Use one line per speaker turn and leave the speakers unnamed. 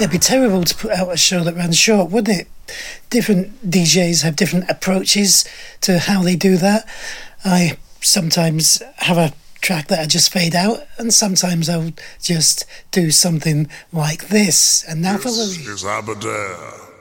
It'd be terrible to put out a show that ran short, wouldn't it? Different DJs have different approaches to how they do that. I sometimes have a track that I just fade out, and sometimes I'll just do something like this. And now for Louis.
This is Aberdare.